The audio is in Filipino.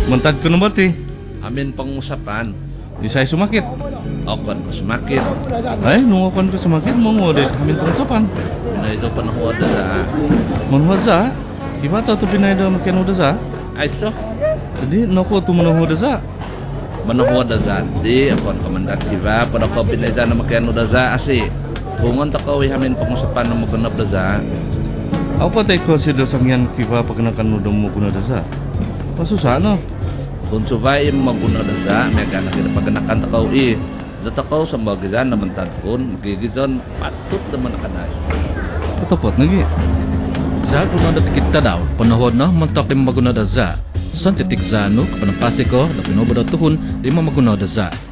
Mantad ko na ba ti? Amin pangusapan. Isa'y sumakit. Okon ko sumakit. Ay, nung ako ka sumakit, mong kami itong sapan. Pinaiso panahuad na sa... Manuhad sa? Iba to pinay daw makiano da sa? Ay so, Jadi, nako to manuhad sa. manahuad na sa. Di, akon komandante ba? Pada ko pinaiso na makiano da sa. Asi, tungon ta ko amin pangusapan na magunap da sa. Ako tayo consider sangyan kiba pag nakanudong mo kuna da sa. Pasusa no? Kung subay maguna da sa, may gana kita pagkanakan ta ko Zata ko sa magizan naman tatkon, magigizan patut naman na kanay. Patapot lagi. Za gunada kita daw, panahon na mantak lim magunada za. San titik zano, kapanapasi ko, na pinubo daw tuhon, di mo magunada za.